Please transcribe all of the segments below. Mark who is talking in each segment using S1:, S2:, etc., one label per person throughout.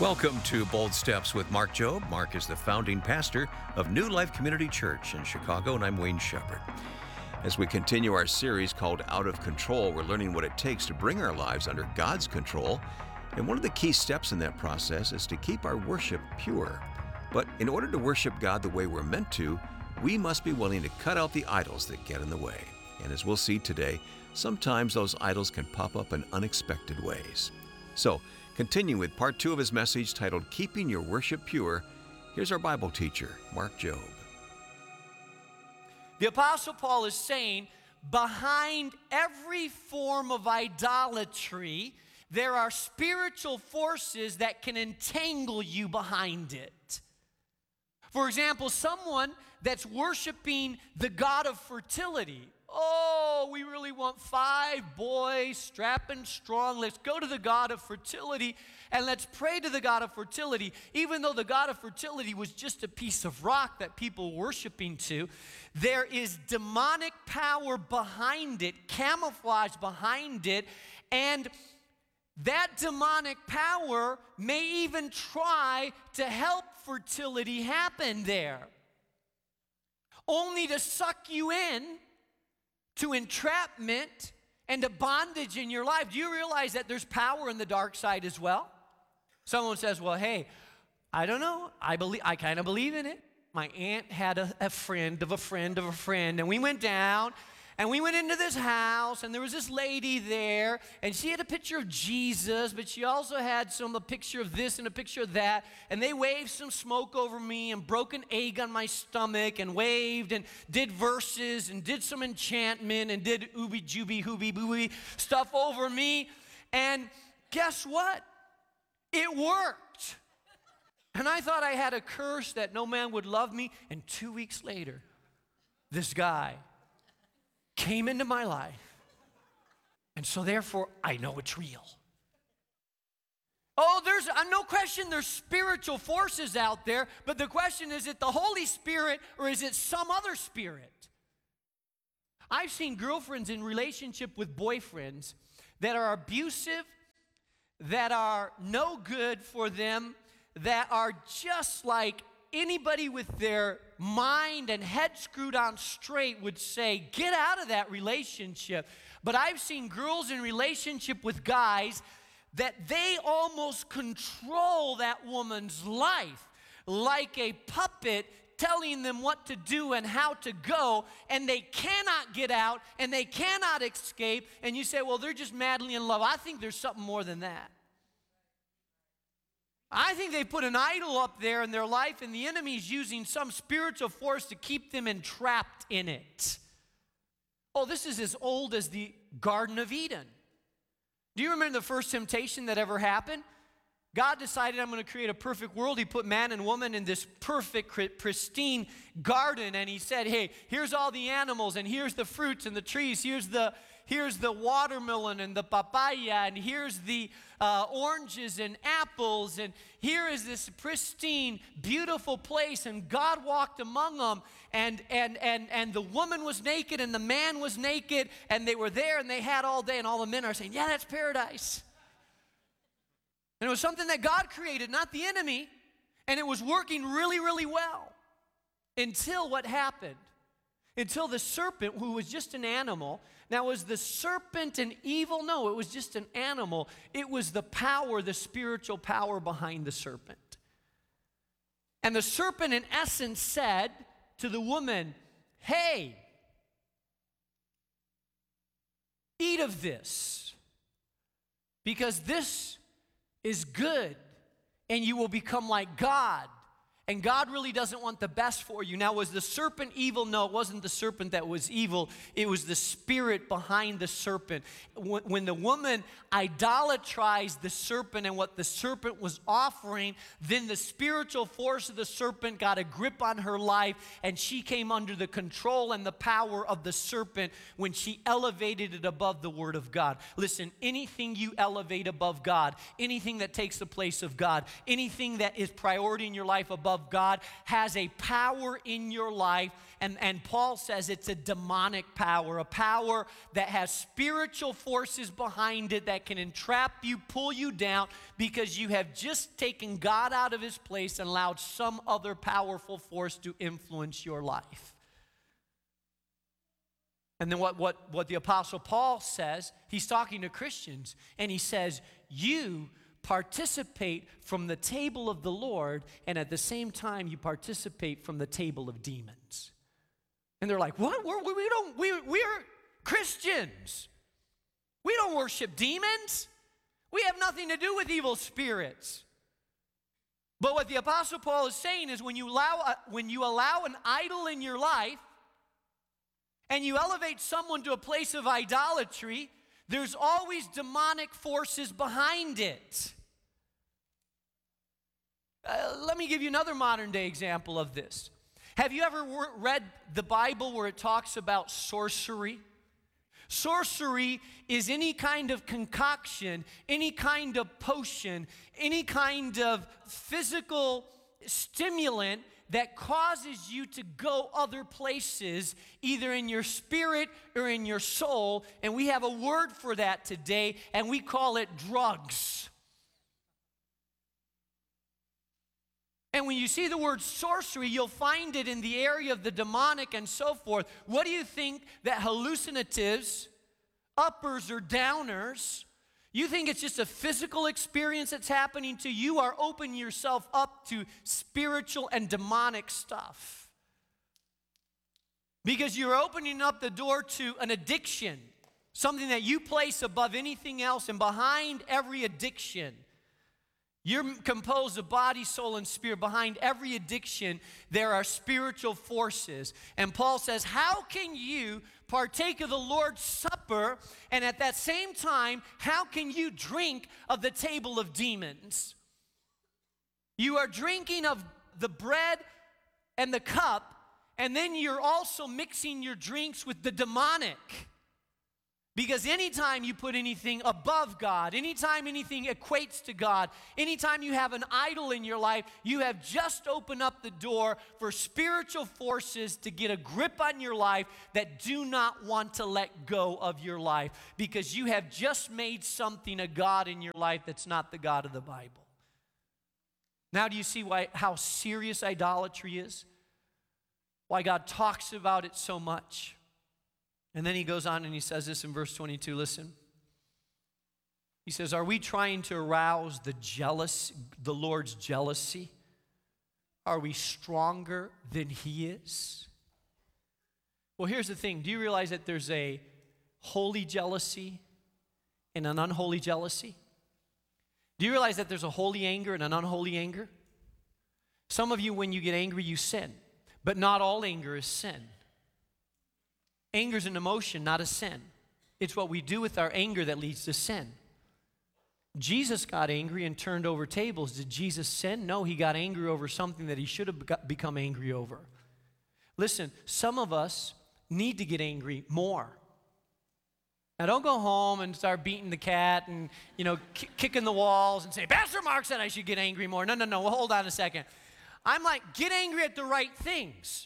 S1: Welcome to Bold Steps with Mark Jobe. Mark is the founding pastor of New Life Community Church in Chicago, and I'm Wayne Shepherd. As we continue our series called Out of Control, we're learning what it takes to bring our lives under God's control. And one of the key steps in that process is to keep our worship pure. But in order to worship God the way we're meant to, we must be willing to cut out the idols that get in the way. And as we'll see today, sometimes those idols can pop up in unexpected ways. So, continuing with part 2 of his message titled Keeping Your Worship Pure, here's our Bible teacher, Mark Jobe.
S2: The Apostle Paul is saying, behind every form of idolatry, there are spiritual forces that can entangle you behind it. For example, someone that's worshiping the god of fertility. Oh, we really want 5 boys, strapping strong. Let's go to the god of fertility and let's pray to the god of fertility. Even though the god of fertility was just a piece of rock that people were worshiping to, there is demonic power behind it, camouflage behind it, and that demonic power may even try to help fertility happen there, only to suck you in to entrapment and to bondage in your life. Do you realize that there's power in the dark side as well? Someone says, well, hey, I don't know. I kind of believe in it. My aunt had a friend of a friend of a friend, and we went down, and we went into this house, and there was this lady there, and she had a picture of Jesus, but she also had a picture of this and a picture of that, and they waved some smoke over me and broke an egg on my stomach and waved and did verses and did some enchantment and did ooby-jooby, hooby-booby stuff over me, and guess what? It worked. And I thought I had a curse that no man would love me, and 2 weeks later, this guy came into my life, and so therefore I know it's real. Oh, there's no question there's spiritual forces out there, but the question is it the Holy Spirit or is it some other spirit? I've seen girlfriends in relationship with boyfriends that are abusive, that are no good for them, that are just like anybody with their mind and head screwed on straight would say, get out of that relationship. But I've seen girls in relationship with guys that they almost control that woman's life like a puppet, telling them what to do and how to go, and they cannot get out and they cannot escape. And you say, well, they're just madly in love. I think there's something more than that. I think they put an idol up there in their life, and the enemy's using some spiritual force to keep them entrapped in it. Oh, this is as old as the Garden of Eden. Do you remember the first temptation that ever happened? God decided, I'm going to create a perfect world. He put man and woman in this perfect, pristine garden, and he said, hey, here's all the animals, and here's the fruits and the trees. Here's the watermelon and the papaya, and here's the oranges and apples, and here is this pristine, beautiful place, and God walked among them, and the woman was naked, and the man was naked, and they were there, and they had all day, and all the men are saying, yeah, that's paradise. And it was something that God created, not the enemy, and it was working really, really well until what happened? Until the serpent, who was just an animal. Now, was the serpent an evil? No, it was just an animal. It was the power, the spiritual power behind the serpent. And the serpent, in essence, said to the woman, hey, eat of this, because this is good, and you will become like God. And God really doesn't want the best for you. Now, was the serpent evil? No, it wasn't the serpent that was evil. It was the spirit behind the serpent. When the woman idolatrized the serpent and what the serpent was offering, then the spiritual force of the serpent got a grip on her life, and she came under the control and the power of the serpent when she elevated it above the Word of God. Listen, anything you elevate above God, anything that takes the place of God, anything that is priority in your life above above God has a power in your life. And Paul says it's a demonic power, a power that has spiritual forces behind it that can entrap you, pull you down, because you have just taken God out of his place and allowed some other powerful force to influence your life. And then what the Apostle Paul says, he's talking to Christians, and he says, you participate from the table of the Lord, and at the same time you participate from the table of demons. And they're like, what? We're Christians. We don't worship demons. We have nothing to do with evil spirits. But what the Apostle Paul is saying is when you allow an idol in your life and you elevate someone to a place of idolatry, there's always demonic forces behind it. Let me give you another modern day example of this. Have you ever read the Bible where it talks about sorcery? Sorcery is any kind of concoction, any kind of potion, any kind of physical stimulant that causes you to go other places, either in your spirit or in your soul. And we have a word for that today, and we call it drugs. And when you see the word sorcery, you'll find it in the area of the demonic and so forth. What do you think that hallucinatives, uppers or downers, you think it's just a physical experience that's happening to you, or open yourself up to spiritual and demonic stuff? Because you're opening up the door to an addiction, something that you place above anything else, and behind every addiction, you're composed of body, soul, and spirit. Behind every addiction, there are spiritual forces. And Paul says, how can you partake of the Lord's Supper, and at that same time, how can you drink of the table of demons? You are drinking of the bread and the cup, and then you're also mixing your drinks with the demonic. Because anytime you put anything above God, anytime anything equates to God, anytime you have an idol in your life, you have just opened up the door for spiritual forces to get a grip on your life that do not want to let go of your life, because you have just made something a God in your life that's not the God of the Bible. Now do you see how serious idolatry is? Why God talks about it so much? And then he goes on and he says this in verse 22, listen. He says, are we trying to arouse the Lord's jealousy? Are we stronger than he is? Well, here's the thing. Do you realize that there's a holy jealousy and an unholy jealousy? Do you realize that there's a holy anger and an unholy anger? Some of you, when you get angry, you sin. But not all anger is sin. Anger is an emotion, not a sin. It's what we do with our anger that leads to sin. Jesus got angry and turned over tables. Did Jesus sin? No, he got angry over something that he should have become angry over. Listen, some of us need to get angry more. Now, don't go home and start beating the cat and, kicking the walls and say, Pastor Mark said I should get angry more. No. Well, hold on a second. I'm like, get angry at the right things.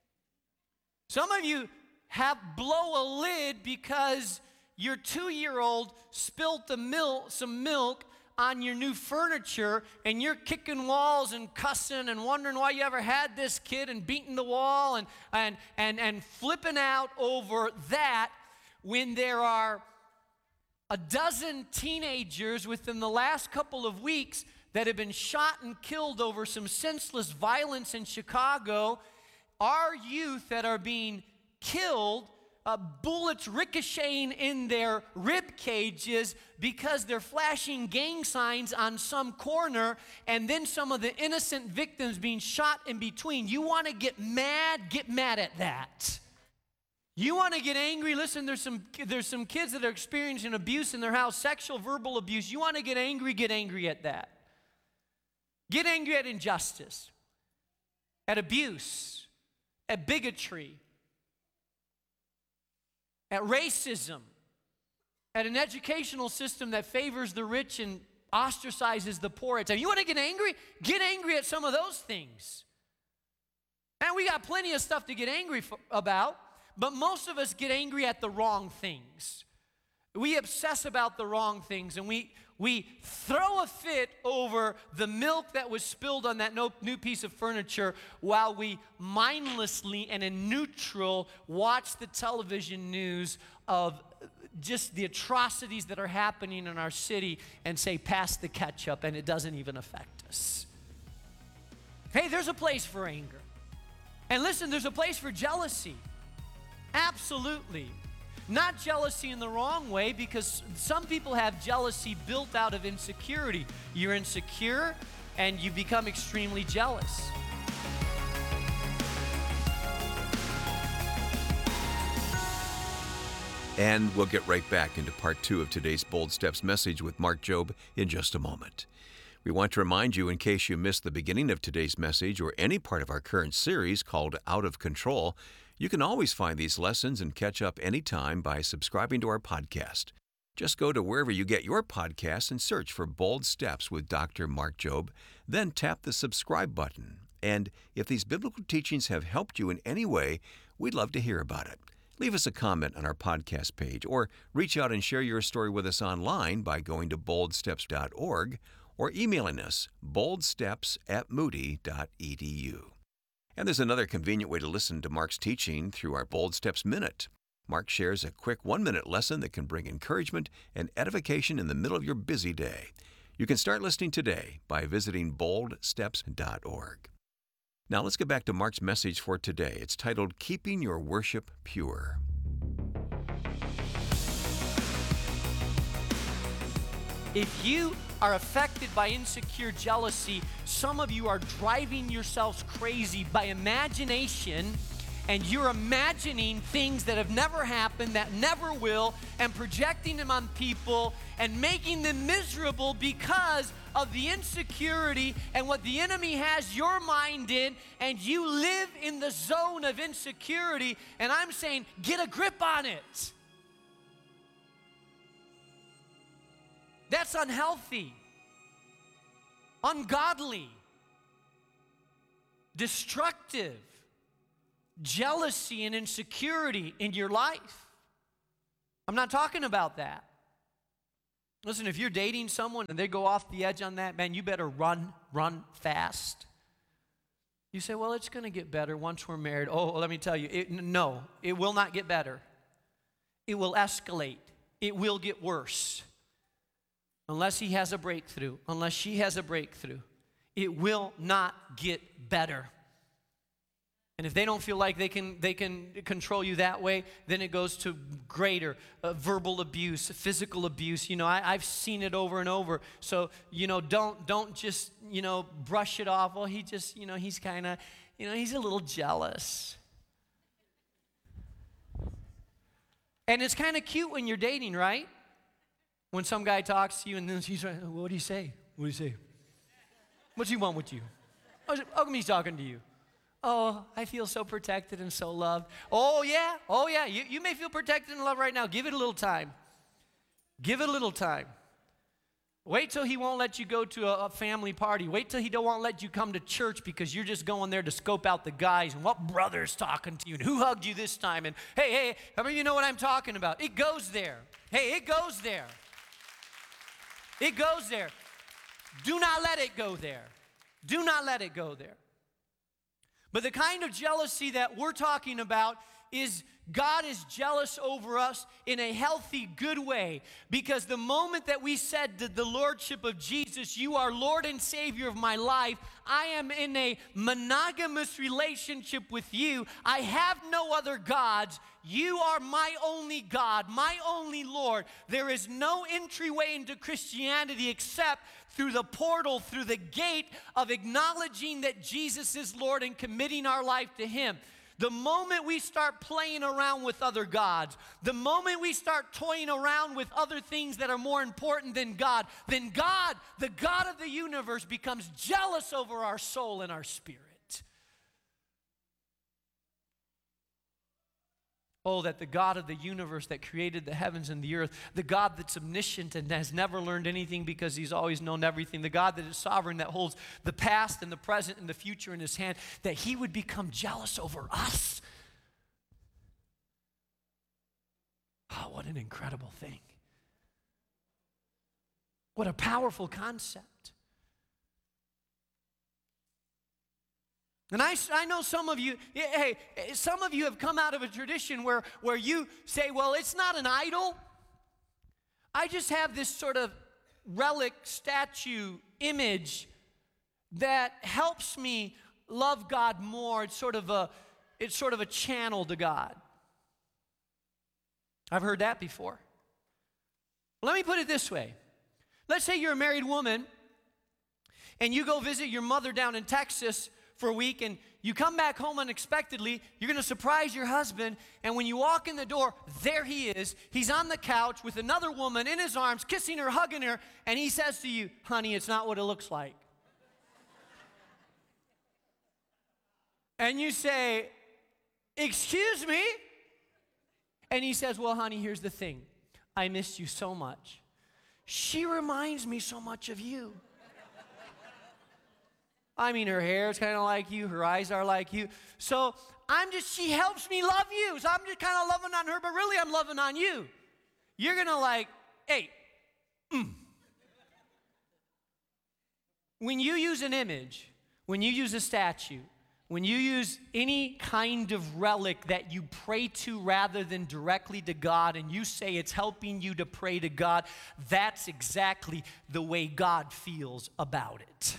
S2: Some of you blow a lid because your 2-year-old spilt some milk on your new furniture, and you're kicking walls and cussing and wondering why you ever had this kid, and beating the wall and flipping out over that, when there are a dozen teenagers within the last couple of weeks that have been shot and killed over some senseless violence in Chicago. Our youth that are being killed, bullets ricocheting in their rib cages because they're flashing gang signs on some corner, and then some of the innocent victims being shot in between. You want to get mad at that. You want to get angry? Listen, there's some kids that are experiencing abuse in their house, sexual, verbal abuse. You want to get angry at that. Get angry at injustice, at abuse, at bigotry, at racism, at an educational system that favors the rich and ostracizes the poor at times. You want to get angry? Get angry at some of those things. And we got plenty of stuff to get angry about, but most of us get angry at the wrong things. We obsess about the wrong things, and we throw a fit over the milk that was spilled on that new piece of furniture while we mindlessly and in neutral watch the television news of just the atrocities that are happening in our city and say, pass the ketchup, and it doesn't even affect us. Hey, there's a place for anger. And listen, there's a place for jealousy. Absolutely. Not jealousy in the wrong way, because some people have jealousy built out of insecurity. You're insecure and you become extremely jealous.
S1: And we'll get right back into part 2 of today's Bold Steps message with Mark Jobe in just a moment. We want to remind you, in case you missed the beginning of today's message or any part of our current series called Out of Control, you can always find these lessons and catch up anytime by subscribing to our podcast. Just go to wherever you get your podcasts and search for Bold Steps with Dr. Mark Jobe, then tap the subscribe button. And if these biblical teachings have helped you in any way, we'd love to hear about it. Leave us a comment on our podcast page, or reach out and share your story with us online by going to boldsteps.org or emailing us boldsteps@moody.edu. And there's another convenient way to listen to Mark's teaching through our Bold Steps Minute. Mark shares a quick 1-minute lesson that can bring encouragement and edification in the middle of your busy day. You can start listening today by visiting boldsteps.org. Now let's get back to Mark's message for today. It's titled, Keeping Your Worship Pure.
S2: If you are affected by insecure jealousy, some of you are driving yourselves crazy by imagination, and you're imagining things that have never happened, that never will, and projecting them on people and making them miserable because of the insecurity and what the enemy has your mind in, and you live in the zone of insecurity. And I'm saying, get a grip on it. That's unhealthy, ungodly, destructive, jealousy and insecurity in your life. I'm not talking about that. Listen, if you're dating someone and they go off the edge on that, man, you better run fast. You say, well, it's going to get better once we're married. Oh, let me tell you, no, it will not get better. It will escalate. It will get worse. Unless he has a breakthrough, unless she has a breakthrough, it will not get better. And if they don't feel like they can control you that way, then it goes to greater verbal abuse, physical abuse. You know, I've seen it over and over. So, you know, don't just, you know, brush it off. Well, he just, you know, he's kind of, you know, he's a little jealous. And it's kind of cute when you're dating, right? When some guy talks to you and then he's like, what do you say? What do you say? What do you want with you? How come he's talking to you? Oh, I feel so protected and so loved. Oh, yeah. You may feel protected and loved right now. Give it a little time. Give it a little time. Wait till he won't let you go to a family party. Wait till he won't let you come to church because you're just going there to scope out the guys and what brother's talking to you and who hugged you this time. And hey, how many of you know what I'm talking about? It goes there. Hey, it goes there. It goes there. Do not let it go there. Do not let it go there. But the kind of jealousy that we're talking about is God is jealous over us in a healthy, good way. Because the moment that we said to the Lordship of Jesus, you are Lord and Savior of my life, I am in a monogamous relationship with you. I have no other gods. You are my only God, my only Lord. There is no entryway into Christianity except through the portal, through the gate of acknowledging that Jesus is Lord and committing our life to Him. The moment we start playing around with other gods, the moment we start toying around with other things that are more important than God, then God, the God of the universe, becomes jealous over our soul and our spirit. Oh, that the God of the universe that created the heavens and the earth, the God that's omniscient and has never learned anything because he's always known everything, the God that is sovereign, that holds the past and the present and the future in his hand, that he would become jealous over us. Oh, what an incredible thing. What a powerful concept. And I know some of you, hey, some of you have come out of a tradition where you say, well, it's not an idol. I just have this sort of relic, statue, image that helps me love God more. It's sort of a channel to God. I've heard that before. Let me put it this way. Let's say you're a married woman and you go visit your mother down in Texas for a week, and you come back home unexpectedly. You're going to surprise your husband, and when you walk in the door, there he is. He's on the couch with another woman in his arms, kissing her, hugging her, and he says to you, honey, it's not what it looks like. And you say, excuse me? And he says, well, honey, here's the thing. I missed you so much. She reminds me so much of you. I mean, her hair is kind of like you. Her eyes are like you. So she helps me love you. So I'm just kind of loving on her, but really I'm loving on you. You're going to like, hey, When you use an image, when you use a statue, when you use any kind of relic that you pray to rather than directly to God, and you say it's helping you to pray to God, that's exactly the way God feels about it.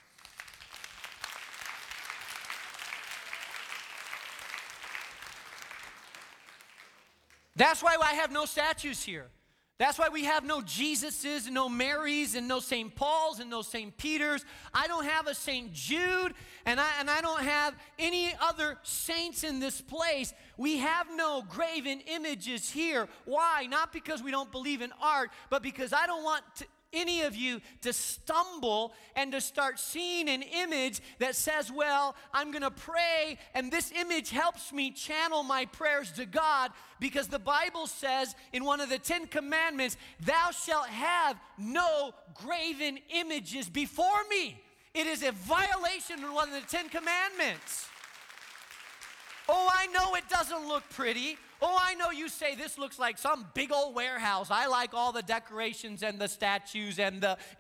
S2: That's why I have no statues here. That's why we have no Jesuses and no Marys and no St. Pauls and no St. Peters. I don't have a St. Jude, and I don't have any other saints in this place. We have no graven images here. Why? Not because we don't believe in art, but because I don't want any of you to stumble and to start seeing an image that says, well, I'm going to pray, and this image helps me channel my prayers to God, because the Bible says in one of the 10 Commandments, thou shalt have no graven images before me. It is a violation of one of the 10 Commandments. Oh, I know it doesn't look pretty. Oh, I know you say this looks like some big old warehouse. I like all the decorations and the statues and the